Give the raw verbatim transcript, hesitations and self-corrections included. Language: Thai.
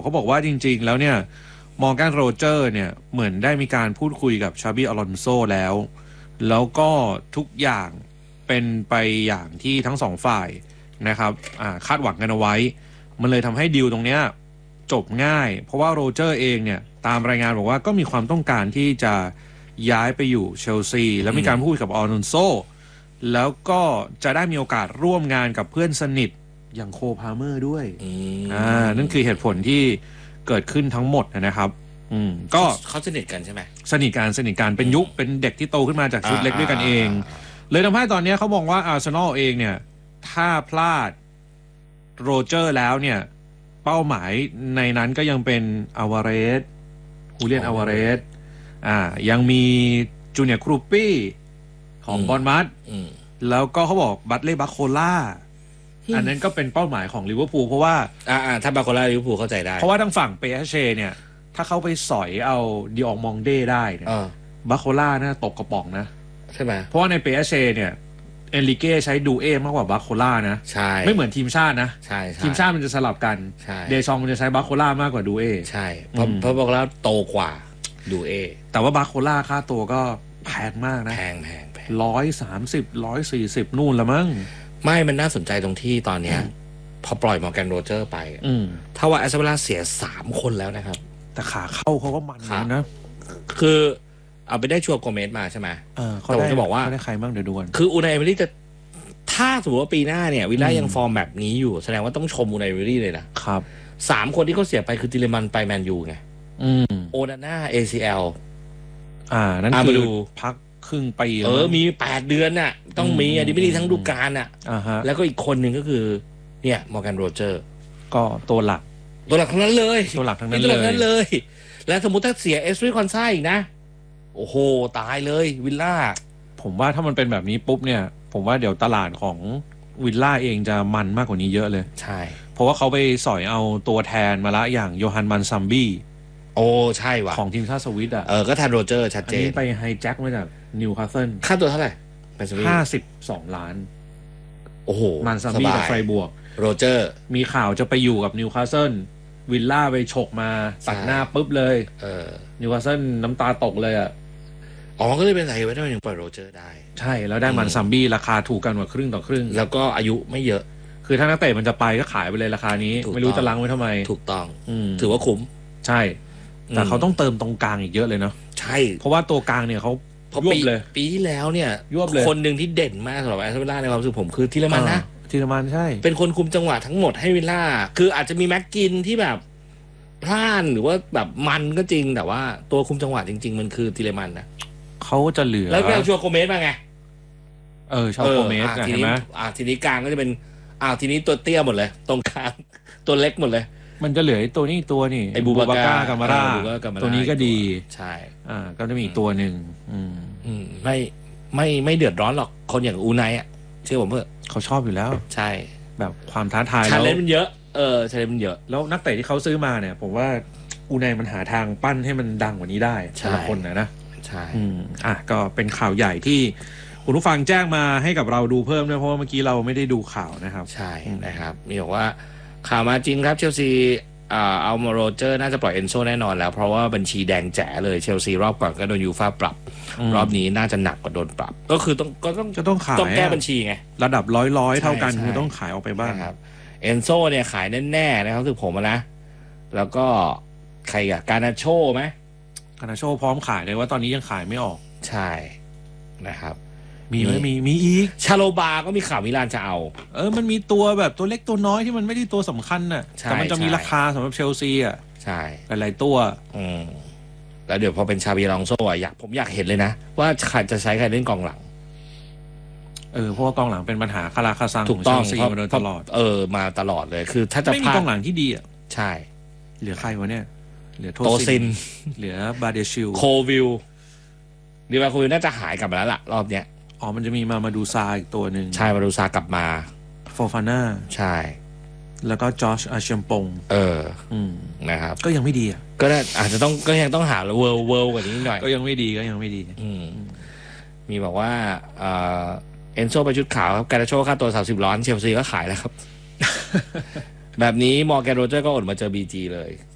เขาบอกว่าจริงๆแล้วเนี่ยมอร์แกนโรเจอร์เนี่ยเหมือนได้มีการพูดคุยกับชาบีอลอนโซแล้วแล้วก็ทุกอย่างเป็นไปอย่างที่ทั้งสองฝ่ายนะครับคาดหวังกันเอาไว้มันเลยทำให้ดีลตรงเนี้ยจบง่ายเพราะว่าโรเจอร์เองเนี่ยตามรายงานบอกว่าก็มีความต้องการที่จะย้ายไปอยู่เชลซีแล้วมีการพูดกับอลอนโซแล้วก็จะได้มีโอกาสร่วมงานกับเพื่อนสนิทอย่างโคพาเมอร์ด้วยอ่านั่นคือเหตุผลที่เกิดขึ้นทั้งหมดนะครับอืมก็เขาสนิทกันใช่ไหมสนิทกันสนิทกันเป็นยุคเป็นเด็กที่โตขึ้นมาจากชุดเล็กด้วยกันเองเลยทำให้ตอนนี้เขามองว่าอาร์เซนอลเองเนี่ยถ้าพลาดโรเจอร์แล้วเนี่ยเป้าหมายในนั้นก็ยังเป็นอาวาเรสฮูเลียนอาวาเรสอ่ายังมีจูเนียร์ครูปี้ของบอร์นมัธแล้วก็เขาบอกบัตเล่บาโคล่าอันนั้นก็เป็นเป้าหมายของลิเวอร์พูลเพราะว่าอ่าถ้าบาโคล่าลิเวอร์พูลเข้าใจได้เพราะว่าทางฝั่งเปเชเนี่ยถ้าเขาไปสอยเอาดิอองมองเด้ได้เนี่ยบาโคล่าน่าตกกระป๋องนะใช่ไหมเพราะว่าในเปเชเนี่ยเอนริเก้ใช้ดูเอมากกว่าบาโคล่านะใช่ไม่เหมือนทีมชาตินะใช่ทีมชาติมันจะสลับกันเดชองมันจะใช้บาโคล่ามากกว่าดูเอใช่เพราะเพราะบาโคล่าโตกว่าดูเอแต่ว่าบาโคล่าค่าตัวก็แพงมากนะแพงแพงร้อยสามสิบร้อยสี่สิบนู่นละมั้งไม่มันน่าสนใจตรงที่ตอนเนี้ยพอปล่อยมอร์แกนโรเจอร์ไปถ้าว่าแอสตันวิลล่าเสียสามคนแล้วนะครับแต่ขาเข้าเขาก็มันนะคือเอาไปได้ชัวร์โกเมสมาใช่ไหมแต่ผมจะบอกว่าเขาได้ใครบ้างเดี๋ยวดูกันคืออูนายเอเมรี่จะถ้าสมมติว่าปีหน้าเนี่ยวิลล่ายังฟอร์มแบบนี้อยู่แสดงว่าต้องชมอูนายเอเมรี่เลยนะครับสามคนที่เขาเสียไปคือติเลมันไปแมนยูไงโอนาน่า เอ ซี แอลอ่านั่นคือพักครึ่งปีเออมีแปดเดือนน่ะต้องมีอ่ะดิไม่ดีทั้งฤดูกาลน่ะแล้วก็อีกคนหนึ่งก็คือเนี่ยมอร์แกนโรเจอร์ก็ตัวหลักตัวหลักทั้งนั้นเลยตัวหลักทั้งนั้นเลย แล้วสมมติถ้าเสียเอสรีคอนซ่าอีกนะโอ้โหตายเลยวิลล่าผมว่าถ้ามันเป็นแบบนี้ปุ๊บเนี่ยผมว่าเดี๋ยวตลาดของวิลล่าเองจะมันมากกว่านี้เยอะเลยใช่เพราะว่าเขาไปสอยเอาตัวแทนมาละอย่างโยฮันมันซัมบี้โอ้ใช่ว่ะของทีมชาติสวิตอ่ะเออก็แทนโรเจอร์ชัดเจนอันนี้ไปไฮแจ็คมาจากนิวคาสเซิลค่าตัวเท่าไหร่ห้าสิบสองล้านโอ้โหมันซัมบี้กับไฟบวกโรเจอร์มีข่าวจะไปอยู่กับนิวคาสเซิลวิลล่าไปฉกมาตัดหน้าปุ๊บเลยเออนิวคาสเซิลน้ำตาตกเลยอ่ะอ๋อก็เลยเป็นสาเหตุว่าทำไมถึงปล่อยโรเจอร์ได้ใช่แล้วได้มันซัมบี้ราคาถูกกันกว่าครึ่งต่อครึ่งแล้วก็อายุไม่เยอะคือถ้านักเตะมันจะไปก็ขายไปเลยราคานี้ไม่รู้จะล้างไว้ทำไมถูกต้องถือว่าคุ้มใช่แต่เขาต้องเติมตรงกลางอีกเยอะเลยเนาะใช่เพราะว่าตัวกลางเนี่ยเขายวบเลยปีที่แล้วเนี่ยยวบเลยคนหนึ่งที่เด่นมากสำหรับแอสตันวิลล่าในความรู้สึกผมคือทีละมันนะทีละมันใช่เป็นคนคุมจังหวะทั้งหมดให้วิลล่าคืออาจจะมีแม็กกินที่แบบพลาดหรือว่าแบบมันก็จริงแต่ว่าตัวคุมจังหวะจริงๆมันคือทีละมันนะเขาจะเหลือแล้วก็ชัวร์โกเมสมาไงเออชอบโกเมสทีนี้อ่าทีนี้กลางก็จะเป็นอ่าทีนี้ตัวเตี้ยหมดเลยตรงกลางตัวเล็กหมดเลยมันจะเหลือตัวนี้ตัวนี่ไอ้บูบาก้ากัมมาร่าตัวนี้ก็ดีใช่อ่าก็จะมีอีกตัวหนึ่งอืมอืมไม่ไม่ไม่เดือดร้อนหรอกคนอย่างอูไนอ่ะเชื่อผมเถอะเขาชอบอยู่แล้วใช่แบบความท้าทายชาเลนจ์มันเยอะเออชาเลนจ์มันเยอะแล้วนักเตะที่เขาซื้อมาเนี่ยผมว่าอูไนมันหาทางปั้นให้มันดังกว่านี้ได้แต่ละคนนะนะใช่อืมอ่ะก็เป็นข่าวใหญ่ที่คุณผู้ฟังแจ้งมาให้กับเราดูเพิ่มด้วยเพราะว่าเมื่อกี้เราไม่ได้ดูข่าวนะครับใช่นะครับมีบอกว่าข่าวมาจริงครับเชลซีเอามาโรเจอร์น่าจะปล่อยเอนโซแน่นอนแล้วเพราะว่าบัญชีแดงแจ๋เลยเชลซีรอบก่อนก็โดนยูฟ่าปรับรอบนี้น่าจะหนักกว่าโดนปรับก็คือต้องก็ต้องจะต้องขายต้องแก้บัญชีไงระดับร้อยร้อยเท่ากันคือต้องขายออกไปบ้างครับเอนโซเนี่ยขายแน่ๆนะครับคือผมนะแล้วก็ใครอะการนาโชไหมการนาโชพร้อมขายเลยว่าตอนนี้ยังขายไม่ออกใช่นะครับมีไหมมีมีอีกชาโลบาก็มีข่าวมิลานจะเอาเออมันมีตัวแบบตัวเล็กตัวน้อยที่มันไม่ได้ตัวสำคัญน่ะแต่มันจะมีราคาสำหรับเชลซีอ่ะใช่หลายๆตัวอืมแล้วเดี๋ยวพอเป็นชาบีลองโซ่อยากผมอยากเห็นเลยนะว่าใครจะใช้ใครเล่นกองหลังเออเพราะว่ากองหลังเป็นปัญหาคาราคาซังของเชลซีมาโดยตลอดเออมาตลอดเลยคือถ้าจะไม่มีกองหลังที่ดีอ่ะใช่เหลือใครวะเนี่ยเหลือโตซินเหลือบาเดชิลโควิลดีว่าโควิลน่าจะหายกลับมาแล้วล่ะรอบเนี้ยอ๋อมันจะมีมามาดูซาอีกตัวหนึ่งใช่มาดูซากลับมาโฟฟาน่าใช่แล้วก็จอชอาเชียมปงเอออืมนะครับก็ยังไม่ดีอ่ะก็อาจจะต้องก็ยังต้องหาเวิร์ลเวิร์ลกว่านี้หน่อยก็ยังไม่ดีก็ยังไม่ดีอืมมีบอกว่าเอ่อเอนโซไปชุดขาวครับการาโชค่าตัวสามสิบล้านเชลซีก็ขายแล้วครับ แบบนี้มอร์แกนโรเจอร์ก็อดมาเจอบีจีเลย